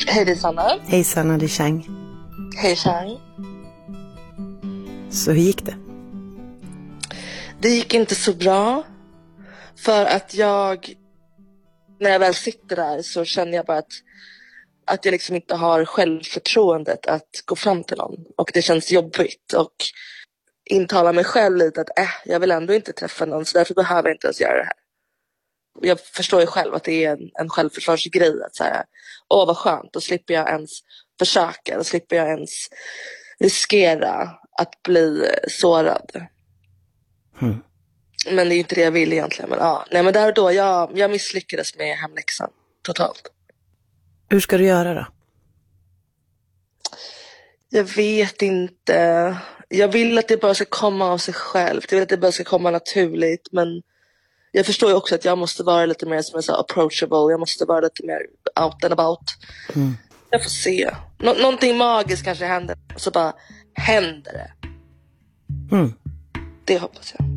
Hej, det är Sanna. Hej Sanna, det är Chang. Hej Chang. Så hur gick det? Det gick inte så bra. För att när jag väl sitter där så känner jag bara att jag liksom inte har självförtroendet att gå fram till någon. Och det känns jobbigt. Och intala mig själv lite att jag vill ändå inte träffa någon, så därför behöver jag inte ens göra det här. Jag förstår ju själv att det är en självförsvarsgrej att säga, vad skönt, då slipper jag ens försöka, då slipper jag ens riskera att bli sårad. Men det är ju inte det jag vill egentligen. Men där och då, jag misslyckades med hemläxan totalt. Hur ska du göra då? Jag vet inte. Jag vill att det bara ska komma av sig själv. Jag vill att det bara ska komma naturligt. Men jag förstår ju också att jag måste vara lite mer som jag sa, approachable. Jag måste vara lite mer out and about. Jag får se. Någonting magiskt kanske händer. Och så bara händer det. Det hoppas jag.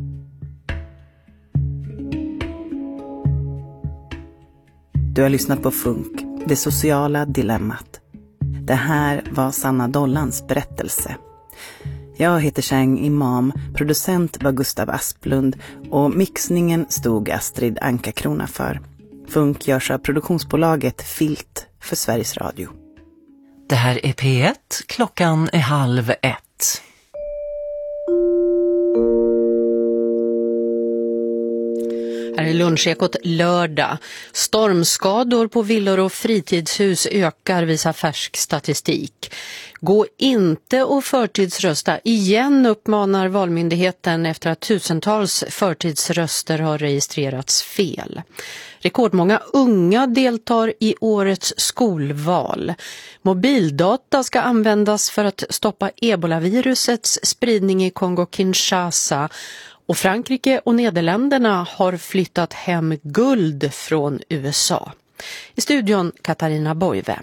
Du har lyssnat på Funk, det sociala dilemmat. Det här var Sanna Dollans berättelse. Jag heter Chang Imam, producent var Gustav Asplund och mixningen stod Astrid Anka-Krona för. Funk görs av produktionsbolaget Filt för Sveriges Radio. Det här är P1, klockan är 12:30. Här är Lunchekot lördag. Stormskador på villor och fritidshus ökar, visar färsk statistik. Gå inte och förtidsrösta igen, uppmanar Valmyndigheten efter att tusentals förtidsröster har registrerats fel. Rekordmånga unga deltar i årets skolval. Mobildata ska användas för att stoppa ebolavirusets spridning i Kongo-Kinshasa. Och Frankrike och Nederländerna har flyttat hem guld från USA. I studion Katarina Boive.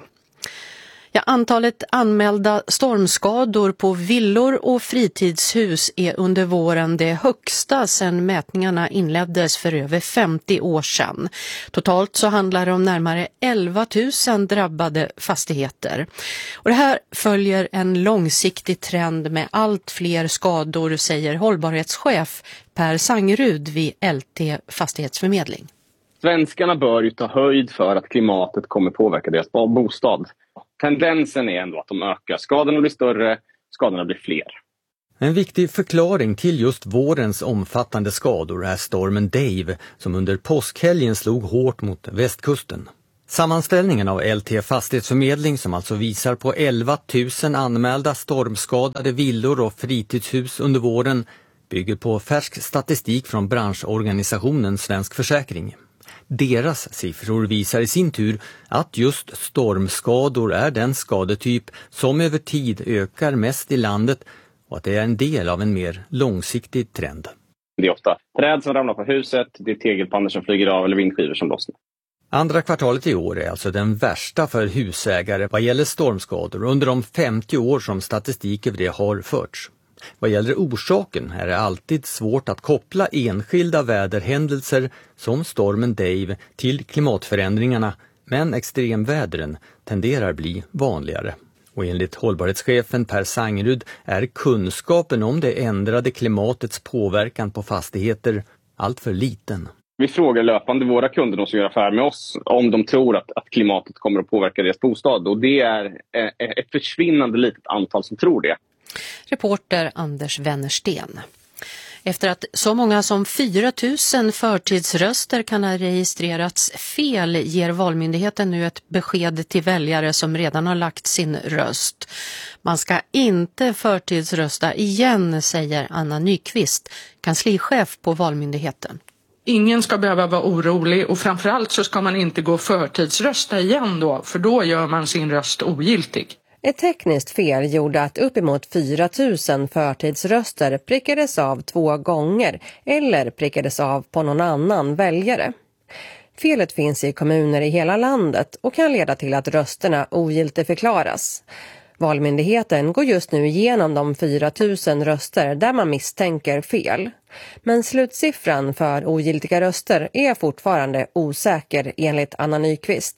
Antalet anmälda stormskador på villor och fritidshus är under våren det högsta sedan mätningarna inleddes för över 50 år sedan. Totalt så handlar det om närmare 11 000 drabbade fastigheter. Och det här följer en långsiktig trend med allt fler skador, säger hållbarhetschef Per Sangerud vid LT Fastighetsförmedling. Svenskarna bör ju ta höjd för att klimatet kommer påverka deras bostad. Tendensen är ändå att de ökar. Skadorna blir större, skadorna blir fler. En viktig förklaring till just vårens omfattande skador är stormen Dave som under påskhelgen slog hårt mot västkusten. Sammanställningen av LT Fastighetsförmedling, som alltså visar på 11 000 anmälda stormskadade villor och fritidshus under våren, bygger på färsk statistik från branschorganisationen Svensk Försäkring. Deras siffror visar i sin tur att just stormskador är den skadetyp som över tid ökar mest i landet och att det är en del av en mer långsiktig trend. Det är ofta träd som ramlar på huset, det är tegelpannor som flyger av eller vindskivor som lossnar. Andra kvartalet i år är alltså den värsta för husägare vad gäller stormskador under de 50 år som statistik över det har förts. Vad gäller orsaken är det alltid svårt att koppla enskilda väderhändelser som stormen Dave till klimatförändringarna, men extremvädren tenderar bli vanligare. Och enligt hållbarhetschefen Per Sangerud är kunskapen om det ändrade klimatets påverkan på fastigheter allt för liten. Vi frågar löpande våra kunder som gör affär med oss om de tror att klimatet kommer att påverka deras bostad, och det är ett försvinnande litet antal som tror det. Reporter Anders Wennersten. Efter att så många som 4 000 förtidsröster kan ha registrerats fel ger Valmyndigheten nu ett besked till väljare som redan har lagt sin röst. Man ska inte förtidsrösta igen, säger Anna Nyqvist, kanslichef på Valmyndigheten. Ingen ska behöva vara orolig, och framförallt så ska man inte gå förtidsrösta igen då, för då gör man sin röst ogiltig. Ett tekniskt fel gjorde att uppemot 4 000 förtidsröster prickades av 2 gånger eller prickades av på någon annan väljare. Felet finns i kommuner i hela landet och kan leda till att rösterna ogiltigförklaras. Valmyndigheten går just nu igenom de 4 000 röster där man misstänker fel. Men slutsiffran för ogiltiga röster är fortfarande osäker enligt Anna Nyqvist.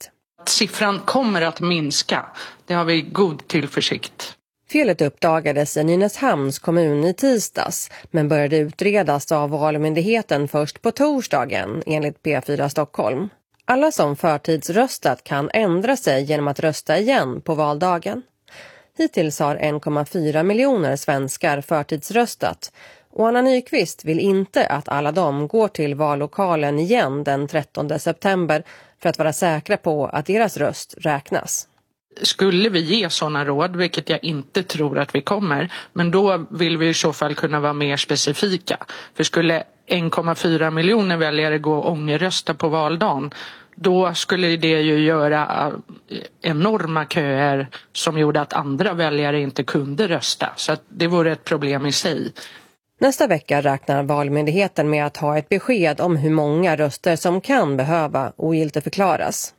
att siffran kommer att minska. Det har vi god tillförsikt. Felet uppdagades i Nynäshamns kommun i tisdags, men började utredas av Valmyndigheten först på torsdagen, enligt P4 Stockholm. Alla som förtidsröstat kan ändra sig genom att rösta igen på valdagen. Hittills har 1,4 miljoner svenskar förtidsröstat, och Anna Nyqvist vill inte att alla de går till vallokalen igen den 13 september för att vara säkra på att deras röst räknas. Skulle vi ge sådana råd, vilket jag inte tror att vi kommer, men då vill vi i så fall kunna vara mer specifika. För skulle 1,4 miljoner väljare gå och ångerrösta på valdagen, då skulle det ju göra enorma köer som gjorde att andra väljare inte kunde rösta. Så att det vore ett problem i sig. Nästa vecka räknar Valmyndigheten med att ha ett besked om hur många röster som kan behöva ogiltigförklaras.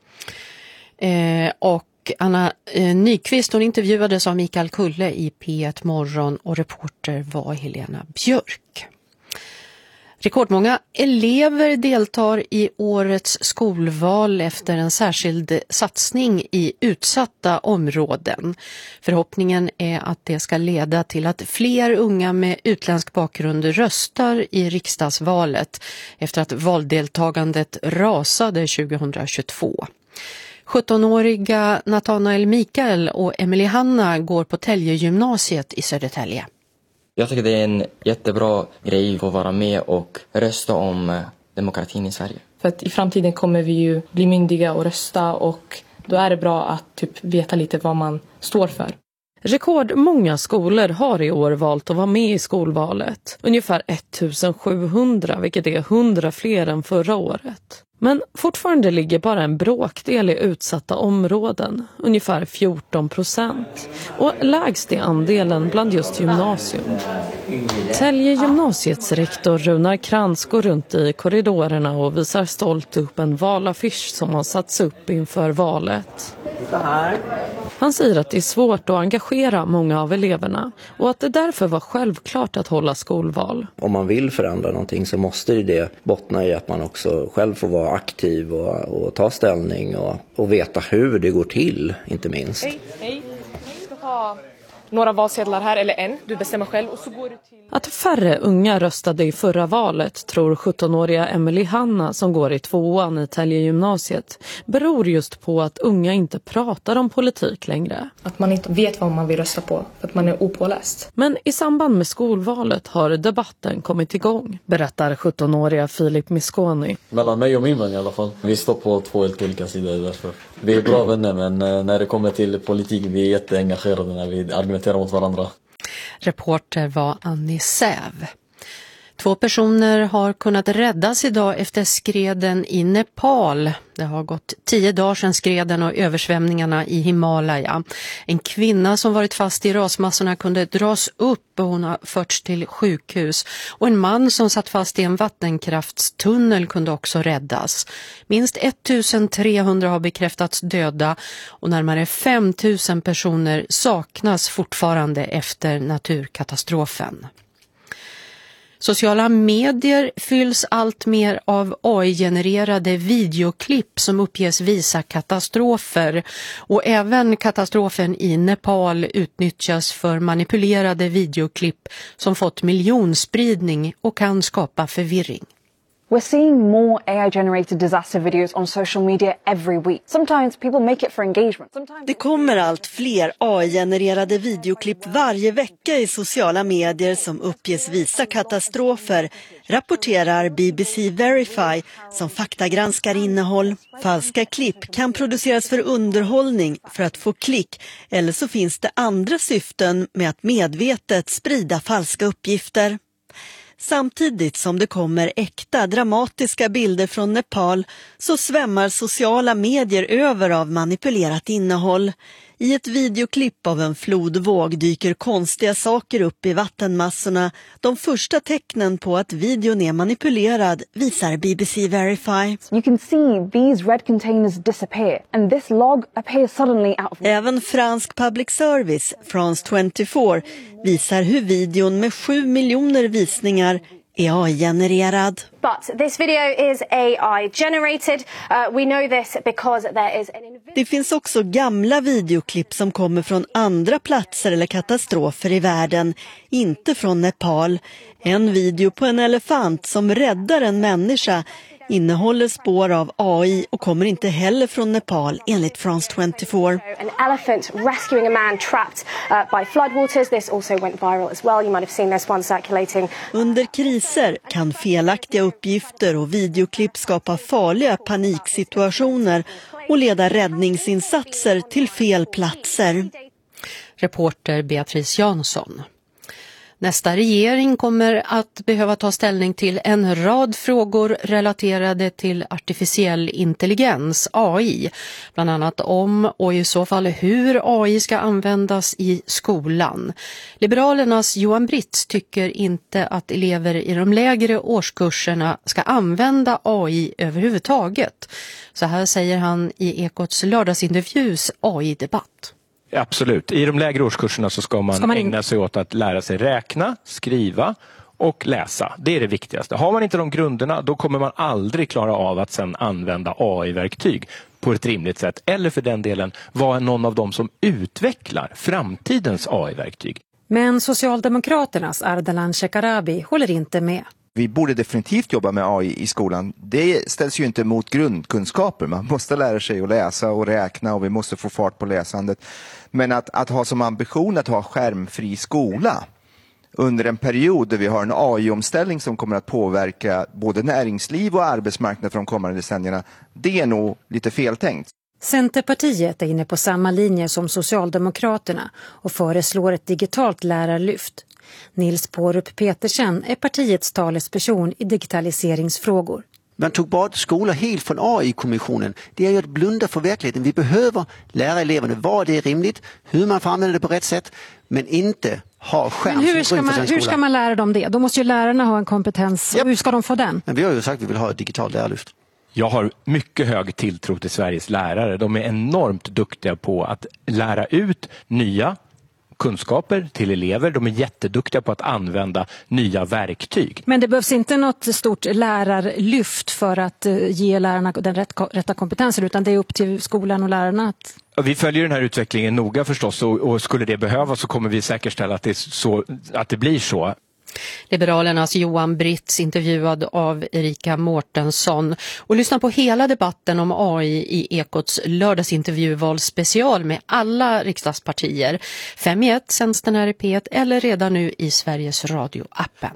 Och Anna Nyqvist, hon intervjuades av Mikael Kulle i P1 Morgon och reporter var Helena Björk. Rekordmånga elever deltar i årets skolval efter en särskild satsning i utsatta områden. Förhoppningen är att det ska leda till att fler unga med utländsk bakgrund röstar i riksdagsvalet efter att valdeltagandet rasade 2022. 17-åriga Nathanael Mikael och Emily Hanna går på Täljegymnasiet i Södertälje. Jag tycker det är en jättebra grej att vara med och rösta om demokratin i Sverige. För att i framtiden kommer vi ju bli myndiga och rösta, och då är det bra att veta lite vad man står för. Rekordmånga skolor har i år valt att vara med i skolvalet. Ungefär 1700, vilket är 100 fler än förra året. Men fortfarande ligger bara en bråkdel i utsatta områden, ungefär 14%. Och lägst är andelen bland just gymnasium. Täljegymnasiets rektor Runar Krantz går runt i korridorerna och visar stolt upp en valaffisch som har satts upp inför valet. Han säger att det är svårt att engagera många av eleverna och att det därför var självklart att hålla skolval. Om man vill förändra någonting så måste det bottna i att man också själv får vara aktiv och ta ställning och veta hur det går till, inte minst. Hej. Vi ska ha några valsedlar här, eller en. Du bestämmer själv och så går du till... Att färre unga röstade i förra valet, tror 17-åriga Emily Hanna som går i 2:an i Täljegymnasiet, beror just på att unga inte pratar om politik längre. Att man inte vet vad man vill rösta på för att man är opåläst. Men i samband med skolvalet har debatten kommit igång, berättar 17-åriga Filip Misconi. Mellan mig och min vän i alla fall. Vi står på 2 helt olika sidor därför. Vi är bra vänner, men när det kommer till politik vi är jätteengagerade när vi argumenterar mot varandra. Reporter var Annie Säv. 2 personer har kunnat räddas idag efter skreden i Nepal. Det har gått 10 dagar sedan skreden och översvämningarna i Himalaya. En kvinna som varit fast i rasmassorna kunde dras upp och hon har förts till sjukhus. Och en man som satt fast i en vattenkraftstunnel kunde också räddas. Minst 1300 har bekräftats döda och närmare 5000 personer saknas fortfarande efter naturkatastrofen. Sociala medier fylls allt mer av AI-genererade videoklipp som uppges visa katastrofer. Och även katastrofen i Nepal utnyttjas för manipulerade videoklipp som fått miljonspridning och kan skapa förvirring. We're seeing more AI-generated disaster videos on social media every week. Sometimes people make it for engagement. Det kommer allt fler AI-genererade videoklipp varje vecka i sociala medier som uppges visa katastrofer, rapporterar BBC Verify som faktagranskar innehåll. Falska klipp kan produceras för underhållning för att få klick, eller så finns det andra syften med att medvetet sprida falska uppgifter. Samtidigt som det kommer äkta dramatiska bilder från Nepal så svämmar sociala medier över av manipulerat innehåll. I ett videoklipp av en flodvåg dyker konstiga saker upp i vattenmassorna. De första tecknen på att videon är manipulerad visar BBC Verify. You can see these red containers disappear and this log appears suddenly out of... Även fransk public service, France 24, visar hur videon med 7 miljoner visningar är AI-genererad. But this video is AI generated. We know this because there is Det finns också gamla videoklipp som kommer från andra platser eller katastrofer i världen, inte från Nepal. En video på en elefant som räddar en människa innehåller spår av AI och kommer inte heller från Nepal, enligt France 24. An elephant rescuing a man trapped by floodwaters. This also went viral as well. You might have seen this one circulating. Under kriser kan felaktiga uppgifter och videoklipp skapa farliga paniksituationer och leda räddningsinsatser till fel platser. Reporter Beatrice Jansson. Nästa regering kommer att behöva ta ställning till en rad frågor relaterade till artificiell intelligens, AI. Bland annat om och i så fall hur AI ska användas i skolan. Liberalernas Johan Britz tycker inte att elever i de lägre årskurserna ska använda AI överhuvudtaget. Så här säger han i Ekots lördagsintervjus AI-debatt. Absolut. I de lägre årskurserna så ska man ägna sig åt att lära sig räkna, skriva och läsa. Det är det viktigaste. Har man inte de grunderna, då kommer man aldrig klara av att sedan använda AI-verktyg på ett rimligt sätt. Eller för den delen vara någon av dem som utvecklar framtidens AI-verktyg. Men Socialdemokraternas Ardalan Shekarabi håller inte med. Vi borde definitivt jobba med AI i skolan. Det ställs ju inte mot grundkunskaper. Man måste lära sig att läsa och räkna och vi måste få fart på läsandet. Men att ha som ambition att ha skärmfri skola under en period där vi har en AI-omställning som kommer att påverka både näringsliv och arbetsmarknad för de kommande decennierna, det är nog lite feltänkt. Centerpartiet är inne på samma linje som Socialdemokraterna och föreslår ett digitalt lärarlyft. Nils Pårup Petersen är partiets talesperson i digitaliseringsfrågor. Man tog bort skolor helt från AI-kommissionen. Det är ju att blunda för verkligheten. Vi behöver lära eleverna vad det är rimligt, hur man får använda det på rätt sätt, men inte ha skärm. Men hur ska man lära dem det? Då måste ju lärarna ha en kompetens. Yep. Hur ska de få den? Men vi har ju sagt att vi vill ha ett digitalt lärarlyft. Jag har mycket hög tilltro till Sveriges lärare. De är enormt duktiga på att lära ut nya kunskaper till elever. De är jätteduktiga på att använda nya verktyg. Men det behövs inte något stort lärarlyft för att ge lärarna den rätta kompetensen, utan det är upp till skolan och lärarna att... Vi följer den här utvecklingen noga förstås och skulle det behövas så kommer vi säkerställa att det blir så. Liberalernas Johan Britz intervjuad av Erika Mårtensson. Och lyssna på hela debatten om AI i Ekots lördagsintervjuval special med alla riksdagspartier. 5-1 sänds den här i P1 eller redan nu i Sveriges Radio-appen.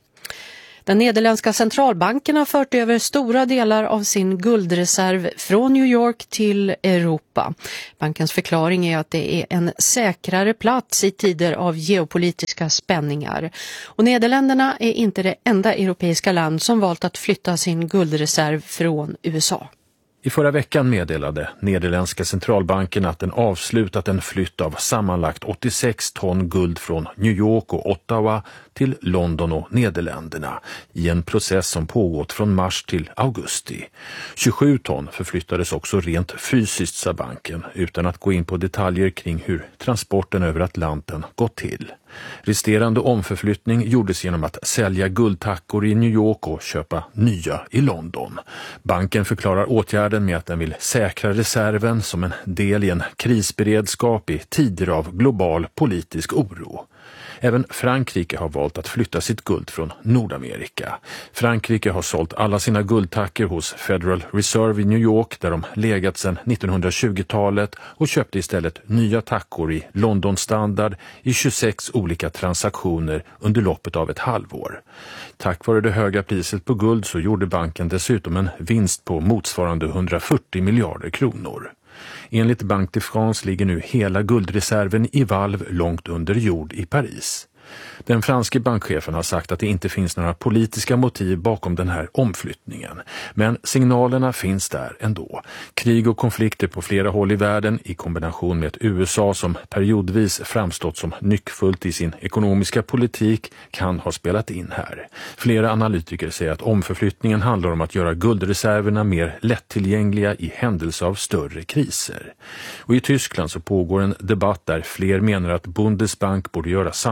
Den nederländska centralbanken har fört över stora delar av sin guldreserv från New York till Europa. Bankens förklaring är att det är en säkrare plats i tider av geopolitiska spänningar. Och Nederländerna är inte det enda europeiska land som valt att flytta sin guldreserv från USA. I förra veckan meddelade Nederländska centralbanken att den avslutat en flytt av sammanlagt 86 ton guld från New York och Ottawa till London och Nederländerna i en process som pågått från mars till augusti. 27 ton förflyttades också rent fysiskt, sa banken, utan att gå in på detaljer kring hur transporten över Atlanten gått till. Resterande omförflyttning gjordes genom att sälja guldtackor i New York och köpa nya i London. Banken förklarar åtgärden med att den vill säkra reserven som en del i en krisberedskap i tider av global politisk oro. Även Frankrike har valt att flytta sitt guld från Nordamerika. Frankrike har sålt alla sina guldtackor hos Federal Reserve i New York där de legat sedan 1920-talet och köpte istället nya tackor i London-standard i 26 olika transaktioner under loppet av ett halvår. Tack vare det höga priset på guld så gjorde banken dessutom en vinst på motsvarande 140 miljarder kronor. Enligt Banque de France ligger nu hela guldreserven i valv långt under jord i Paris. Den franske bankchefen har sagt att det inte finns några politiska motiv bakom den här omflyttningen. Men signalerna finns där ändå. Krig och konflikter på flera håll i världen i kombination med ett USA som periodvis framstått som nyckfullt i sin ekonomiska politik kan ha spelat in här. Flera analytiker säger att omförflyttningen handlar om att göra guldreserverna mer lättillgängliga i händelse av större kriser. Och i Tyskland så pågår en debatt där fler menar att Bundesbank borde göra samma sak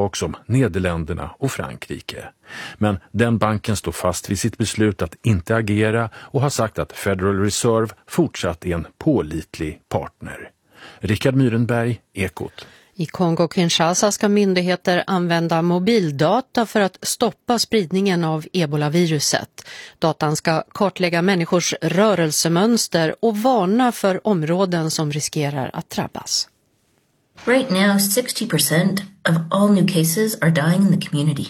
sak som Nederländerna och Frankrike. Men den banken står fast vid sitt beslut att inte agera och har sagt att Federal Reserve fortsatt är en pålitlig partner. Rickard Myrenberg, Ekot. I Kongo-Kinshasa ska myndigheter använda mobildata för att stoppa spridningen av ebola-viruset. Datan ska kartlägga människors rörelsemönster och varna för områden som riskerar att drabbas. Right now, 60% of all new cases are dying in the community.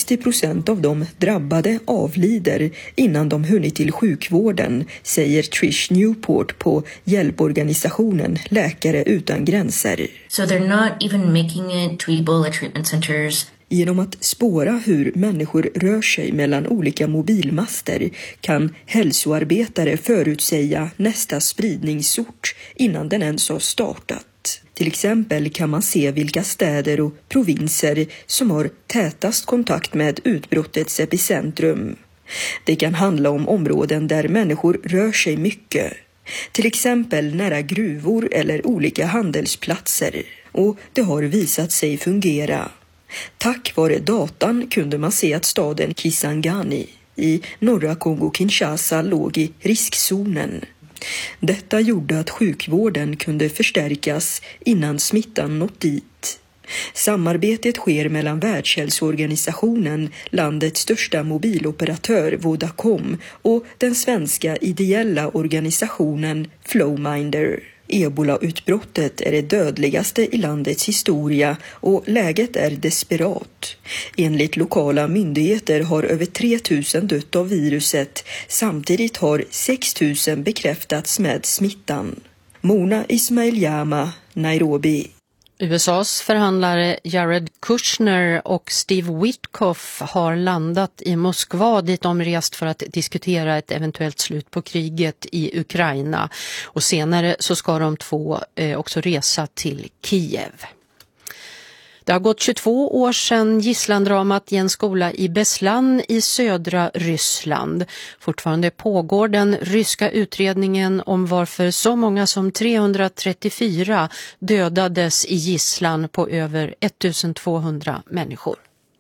60% av de drabbade avlider innan de hunnit till sjukvården, säger Trish Newport på hjälporganisationen Läkare utan gränser. So they're not even making it to Ebola treatment centers. Genom att spåra hur människor rör sig mellan olika mobilmaster kan hälsoarbetare förutsäga nästa spridningsort innan den ens har startat. Till exempel kan man se vilka städer och provinser som har tätast kontakt med utbrottets epicentrum. Det kan handla om områden där människor rör sig mycket. Till exempel nära gruvor eller olika handelsplatser. Och det har visat sig fungera. Tack vare datan kunde man se att staden Kisangani i norra Kongo-Kinshasa låg i riskzonen. Detta gjorde att sjukvården kunde förstärkas innan smittan nått dit. Samarbetet sker mellan Världshälsoorganisationen, landets största mobiloperatör Vodacom och den svenska ideella organisationen Flowminder. Ebola-utbrottet är det dödligaste i landets historia och läget är desperat. Enligt lokala myndigheter har över 3000 dött av viruset. Samtidigt har 6000 bekräftats med smittan. Mona Ismail-Yama, Nairobi. USAs förhandlare Jared Kushner och Steve Witkoff har landat i Moskva dit de rest för att diskutera ett eventuellt slut på kriget i Ukraina. Och senare så ska de två också resa till Kiev. Det har gått 22 år sedan gisslandramat i en skola i Beslan i södra Ryssland. Fortfarande pågår den ryska utredningen om varför så många som 334 dödades i gisslan på över 1200 människor.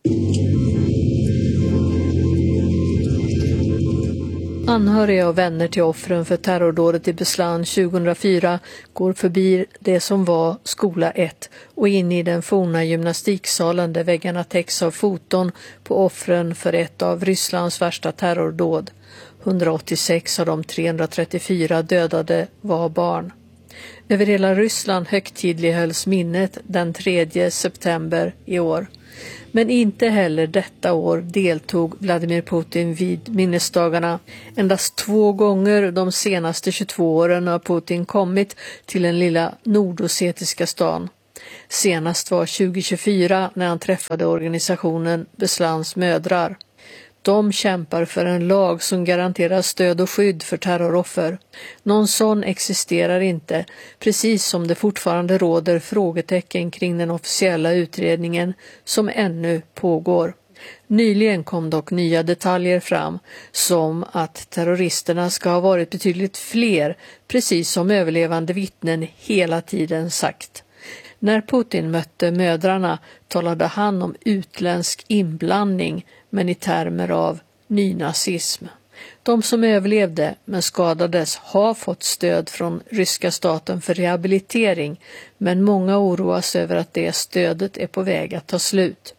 Anhöriga och vänner till offren för terrordådet i Beslan 2004 går förbi det som var skola 1 och in i den forna gymnastiksalen där väggarna täcks av foton på offren för ett av Rysslands värsta terrordåd. 186 av de 334 dödade var barn. Över hela Ryssland högtidlighölls minnet den 3 september i år. Men inte heller detta år deltog Vladimir Putin vid minnesdagarna. Endast 2 gånger de senaste 22 åren har Putin kommit till den lilla nordossetiska stan. Senast var 2024 när han träffade organisationen Beslans mödrar. De kämpar för en lag som garanterar stöd och skydd för terroroffer. Någon sån existerar inte, precis som det fortfarande råder frågetecken kring den officiella utredningen som ännu pågår. Nyligen kom dock nya detaljer fram, som att terroristerna ska ha varit betydligt fler, precis som överlevande vittnen hela tiden sagt. När Putin mötte mödrarna talade han om utländsk inblandning, men i termer av nynazism. De som överlevde men skadades har fått stöd från ryska staten för rehabilitering, men många oroas över att det stödet är på väg att ta slut.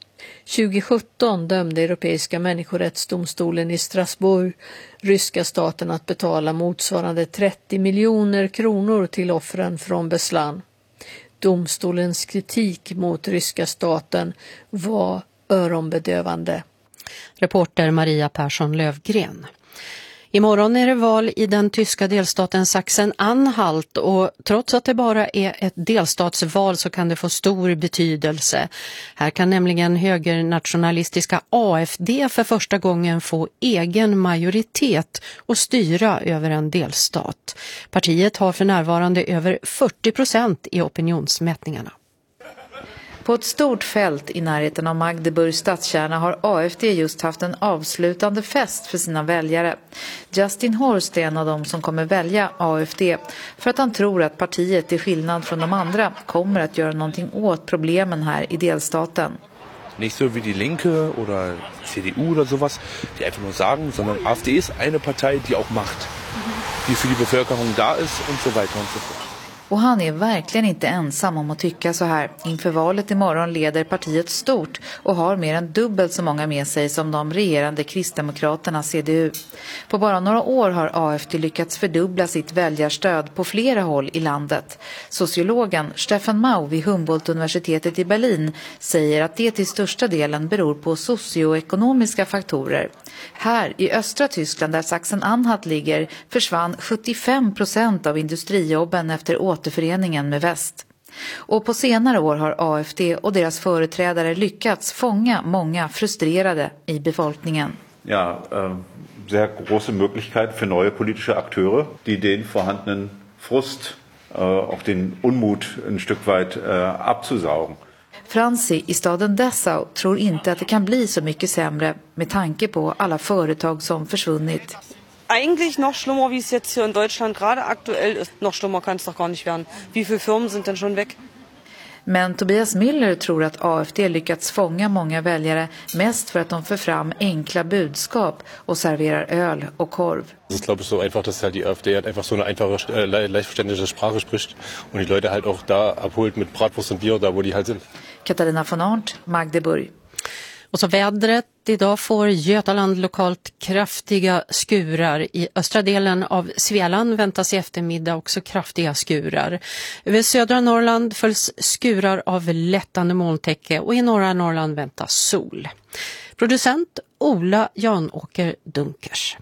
2017 dömde Europeiska människorättsdomstolen i Strasbourg ryska staten att betala motsvarande 30 miljoner kronor till offren från Beslan. Domstolens kritik mot ryska staten var öronbedövande. Reporter Maria Persson Lövgren. Imorgon är det val i den tyska delstaten Sachsen-Anhalt och trots att det bara är ett delstatsval så kan det få stor betydelse. Här kan nämligen högernationalistiska AfD för första gången få egen majoritet och styra över en delstat. Partiet har för närvarande över 40% i opinionsmätningarna. På ett stort fält i närheten av Magdeburgs stadskärna har AfD just haft en avslutande fest för sina väljare. Justin Horst är en av dem som kommer välja AfD för att han tror att partiet till skillnad från de andra kommer att göra någonting åt problemen här i delstaten. Nicht so wie die Linke oder CDU oder sowas, die einfach nur sagen, sondern AfD ist eine Partei, die auch macht, die för die Bevölkerung da ist und so weiter und so fort. Och han är verkligen inte ensam om att tycka så här. Inför valet imorgon leder partiet stort och har mer än dubbelt så många med sig som de regerande kristdemokraterna CDU. På bara några år har AfD lyckats fördubbla sitt väljarstöd på flera håll i landet. Sociologen Stefan Mau vid Humboldt-universitetet i Berlin säger att det till största delen beror på socioekonomiska faktorer. Här i östra Tyskland där Sachsen-Anhalt ligger försvann 75% av industrijobben efter återföreningen med väst. Och på senare år har AfD och deras företrädare lyckats fånga många frustrerade i befolkningen. Ja, sehr große Möglichkeit für neue politische Akteure, die den vorhandenen Frust, auch den Unmut ein Stück weit abzusaugen. Franzi i staden Dessau tror inte att det kan bli så mycket sämre med tanke på alla företag som försvunnit. Eigentlich noch schlimmer, wie es jetzt hier in Deutschland gerade aktuell ist. Noch schlimmer kann es doch gar nicht werden. Wie viele Firmen sind denn schon weg? Men Tobias Müller tror att AfD lyckats fånga många väljare mest för att de för fram enkla budskap och serverar öl och korv. Es ist, glaube ich, so einfach, dass halt die AfD halt einfach so eine einfache, leicht verständliche Sprache spricht und die Leute halt auch da abholt mit Bratwurst und Bier, da wo die halt sind. Katarina von Arndt, Magdeburg. Och så vädret. Idag får Götaland lokalt kraftiga skurar. I östra delen av Svealand väntas i eftermiddag också kraftiga skurar. Över södra Norrland följs skurar av lättande molntäcke och i norra Norrland väntas sol. Producent Ola Janåker Dunkers.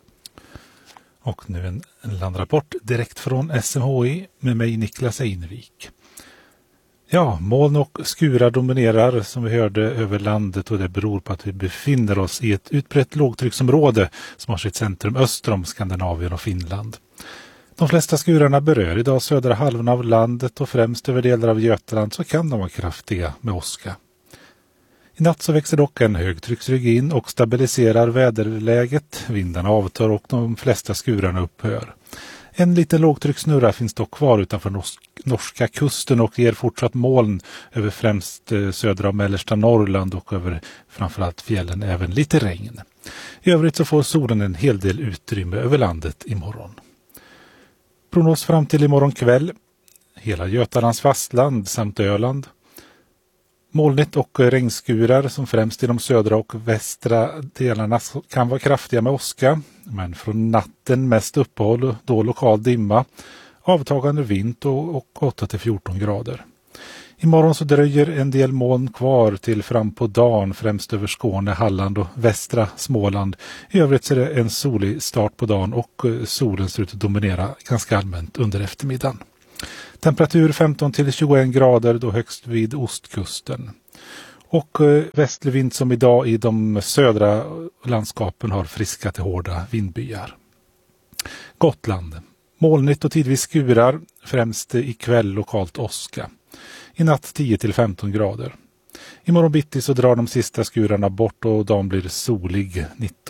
Och nu en landrapport direkt från SMHI med mig Niklas Einevik. Ja, moln och skurar dominerar som vi hörde över landet och det beror på att vi befinner oss i ett utbrett lågtrycksområde som har sitt centrum öster om Skandinavien och Finland. De flesta skurarna berör idag södra halvan av landet och främst över delar av Götaland så kan de vara kraftiga med åska. I natt så växer dock en högtrycksrygg in och stabiliserar väderläget. Vindarna avtar och de flesta skurarna upphör. En liten lågtrycksnurra finns dock kvar utanför norska kusten och ger fortsatt moln över främst södra och mellersta Norrland och över framförallt fjällen även lite regn. I övrigt så får solen en hel del utrymme över landet imorgon. Prognos fram till imorgon kväll. Hela Götalands fastland samt Öland. Molnigt och regnskurar som främst i de södra och västra delarna kan vara kraftiga med åska. Men från natten mest uppehåll och då lokal dimma. Avtagande vind och 8-14 grader. Imorgon så dröjer en del moln kvar till fram på dagen främst över Skåne, Halland och västra Småland. I övrigt så är det en solig start på dagen och solen ser ut att dominera ganska allmänt under eftermiddagen. Temperatur 15-21 grader då högst vid ostkusten. Och västlig vind som idag i de södra landskapen har friska till hårda vindbyar. Gotland. Molnigt och tidvis skurar, främst ikväll lokalt åska. I natt 10-15 grader. Imorgon bitti så drar de sista skurarna bort och dagen blir solig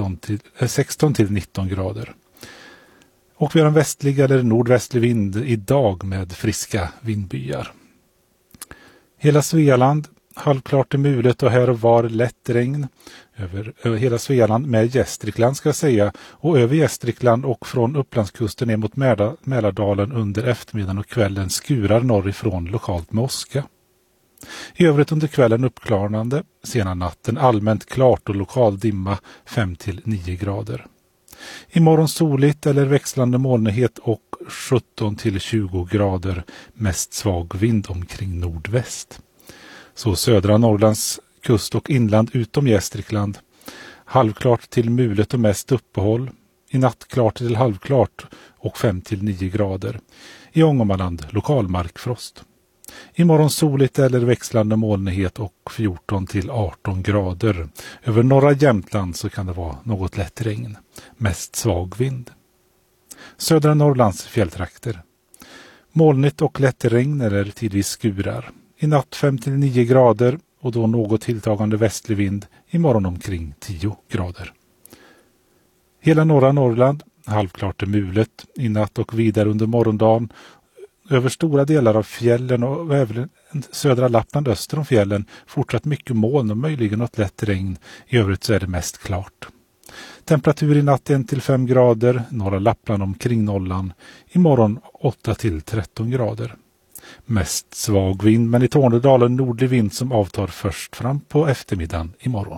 16-19 grader. Och vi har en västlig eller nordvästlig vind idag med friska vindbyar. Hela Svealand, halvklart till mulet och här och var lätt regn. Över hela Svealand med Gästrikland ska jag säga. Och över Gästrikland och från Upplandskusten ner mot Mälardalen under eftermiddagen och kvällen skurar norrifrån lokalt med åska. I övrigt under kvällen uppklarnande, sena natten allmänt klart och lokal dimma 5-9 grader. Imorgon soligt eller växlande molnighet och 17-20 grader, mest svag vind omkring nordväst. Så södra Norrlands kust och inland utom Gästrikland. Halvklart till mulet och mest uppehåll. I natt klart till halvklart och 5-9 grader. I Ångermanland lokalmarkfrost. Imorgon soligt eller växlande molnighet och 14-18 grader. Över norra Jämtland så kan det vara något lätt regn. Mest svag vind. Södra Norrlands fjälltrakter. Molnigt och lätt regn eller tidvis skurar. I natt 5-9 grader och då något tilltagande västlig vind. Imorgon omkring 10 grader. Hela norra Norrland halvklart till mulet. I natt och vidare under morgondagen. Över stora delar av fjällen och även södra Lappland öster om fjällen fortsatt mycket moln och möjligen något lätt regn. I övrigt så är det mest klart. Temperatur i natt 1-5 grader, norra Lappland omkring nollan. Imorgon 8-13 grader. Mest svag vind, men i Tornedalen nordlig vind som avtar först fram på eftermiddagen imorgon.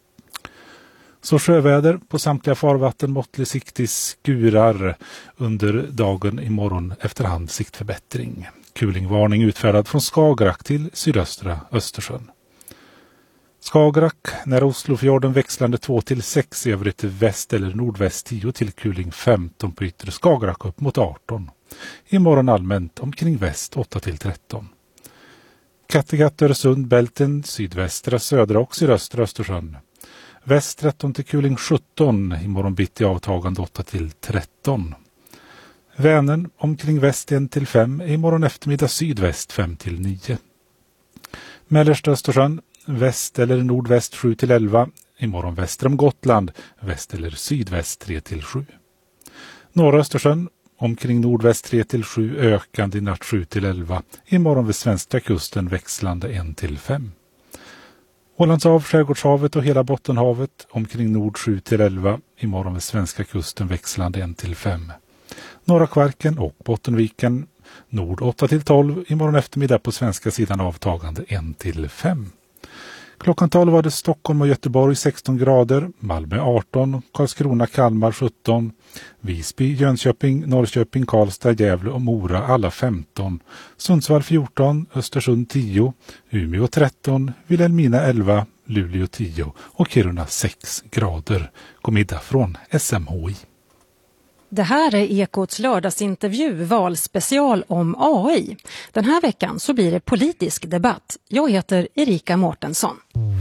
Så sjöväder på samtliga farvatten, måttlig sikt i skurar under dagen imorgon, efterhand siktförbättring. Kulingvarning utfärdad från Skagerrak till sydöstra Östersjön. Skagerrak nära Oslofjorden växlande 2-6, i övrigt väst eller nordväst 10 till kuling 15 på yttre Skagerrak upp mot 18. Imorgon allmänt omkring väst 8-13. Kattegatt, Öresund, Bälten, sydvästra, södra och sydöstra Östersjön. Väst 13 till kuling 17, imorgon bitti avtagande 8-13. Vänern omkring väst 1-5, imorgon eftermiddag sydväst 5-9. Mellersta Östersjön, väst eller nordväst 7-11, imorgon väster om Gotland, väst eller sydväst 3-7. Norra Östersjön, omkring nordväst 3-7, ökande i natt 7-11, imorgon vid svenska kusten växlande 1-5. Ålandshav, Skärgårdshavet och hela Bottenhavet omkring nord 7-11, imorgon vid svenska kusten växlande 1-5. Norra Kvarken och Bottenviken nord 8-12, imorgon eftermiddag på svenska sidan avtagande 1-5. Klockan 12 var det Stockholm och Göteborg 16 grader, Malmö 18, Karlskrona, Kalmar 17, Visby, Jönköping, Norrköping, Karlstad, Gävle och Mora alla 15, Sundsvall 14, Östersund 10, Umeå 13, Vilhelmina 11, Luleå 10 och Kiruna 6 grader. God middag från SMHI. Det här är Ekots lördagsintervju, valspecial om AI. Den här veckan så blir det politisk debatt. Jag heter Erika Mårtensson.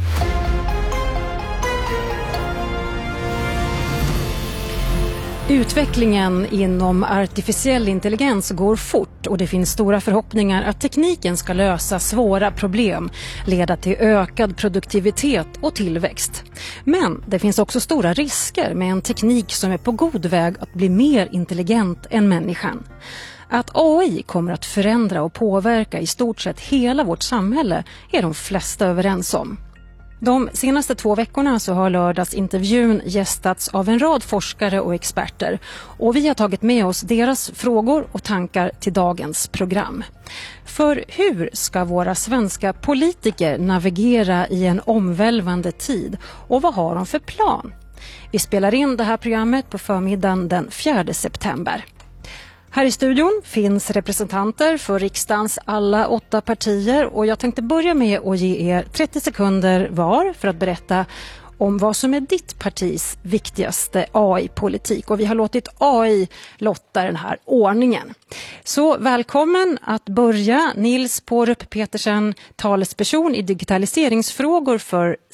Utvecklingen inom artificiell intelligens går fort och det finns stora förhoppningar att tekniken ska lösa svåra problem, leda till ökad produktivitet och tillväxt. Men det finns också stora risker med en teknik som är på god väg att bli mer intelligent än människan. Att AI kommer att förändra och påverka i stort sett hela vårt samhälle är de flesta överens om. De senaste 2 veckorna så har lördagsintervjun gästats av en rad forskare och experter och vi har tagit med oss deras frågor och tankar till dagens program. För hur ska våra svenska politiker navigera i en omvälvande tid och vad har de för plan? Vi spelar in det här programmet på förmiddagen den 4 september. Här i studion finns representanter för riksdagens alla 8 partier och jag tänkte börja med att ge er 30 sekunder var för att berätta om vad som är ditt partis viktigaste AI-politik. Och vi har låtit AI lotta den här ordningen. Så välkommen att börja Nils Pårup Petersen, talesperson i digitaliseringsfrågor för